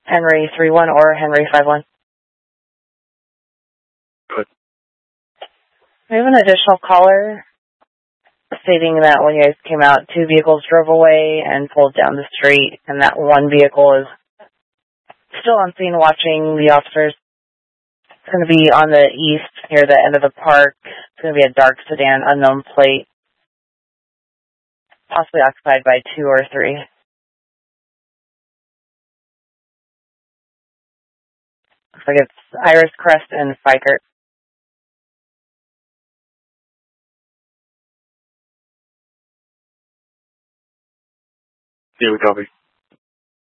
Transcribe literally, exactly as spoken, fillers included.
Henry three one or Henry five one. Good. We have an additional caller stating that when you guys came out, two vehicles drove away and pulled down the street, and that one vehicle is still on scene watching the officers. It's going to be on the east near the end of the park. It's going to be a dark sedan, unknown plate, possibly occupied by two or three. Looks like it's Iris Crest and Fikert. Yeah, we copy.